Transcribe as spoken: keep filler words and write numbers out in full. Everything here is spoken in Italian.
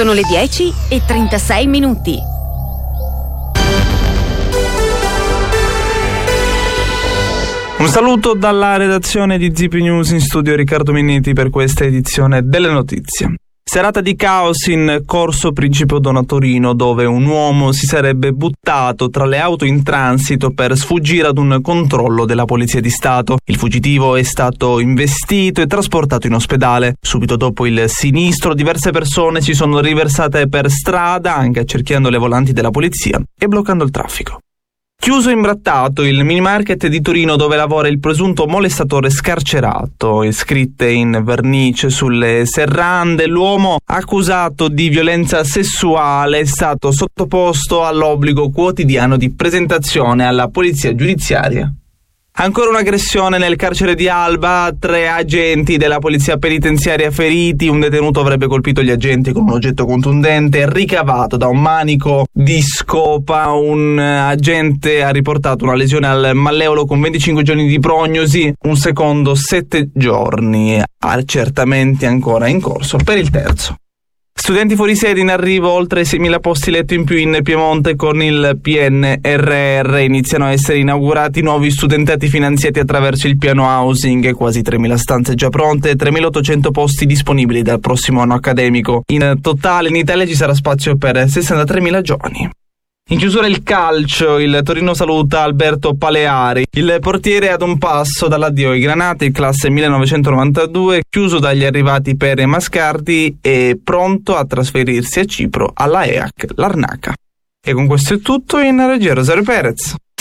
Sono le dieci e trentasei minuti. Un saluto dalla redazione di Z P News, in studio Riccardo Minniti per questa edizione delle notizie. Serata di caos in Corso Principe Oddone Torino, dove un uomo si sarebbe buttato tra le auto in transito per sfuggire ad un controllo della Polizia di Stato. Il fuggitivo è stato investito e trasportato in ospedale. Subito dopo il sinistro, diverse persone si sono riversate per strada, anche accerchiando le volanti della polizia e bloccando il traffico. Chiuso e imbrattato il minimarket di Torino dove lavora il presunto molestatore scarcerato. Scritte in vernice sulle serrande, l'uomo accusato di violenza sessuale è stato sottoposto all'obbligo quotidiano di presentazione alla polizia giudiziaria. Ancora un'aggressione nel carcere di Alba, tre agenti della polizia penitenziaria feriti, un detenuto avrebbe colpito gli agenti con un oggetto contundente ricavato da un manico di scopa, un agente ha riportato una lesione al malleolo con venticinque giorni di prognosi, un secondo sette giorni, accertamenti ancora in corso per il terzo. Studenti fuori sede in arrivo, oltre seimila posti letto in più in Piemonte con il P N R R. Iniziano a essere inaugurati nuovi studentati finanziati attraverso il piano housing, quasi tremila stanze già pronte e tremilaottocento posti disponibili dal prossimo anno accademico. In totale in Italia ci sarà spazio per sessantatremila giovani. In chiusura il calcio, il Torino saluta Alberto Paleari, il portiere ad un passo dall'addio ai Granate, il classe millenovecentonovantadue, chiuso dagli arrivati Pere e Mascardi, è pronto a trasferirsi a Cipro alla E A C Larnaca. E con questo è tutto, in regia Rosario Perez.